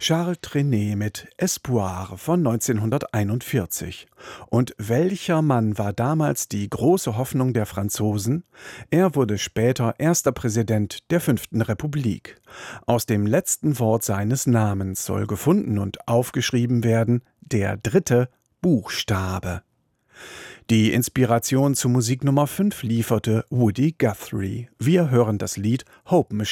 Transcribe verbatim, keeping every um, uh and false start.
Charles Trenet mit Espoir von neunzehnhunderteinundvierzig. Und welcher Mann war damals die große Hoffnung der Franzosen? Er wurde später erster Präsident der Fünften Republik. Aus dem letzten Wort seines Namens soll gefunden und aufgeschrieben werden der dritte Buchstabe. Die Inspiration zu Musik Nummer fünf lieferte Woody Guthrie. Wir hören das Lied Hope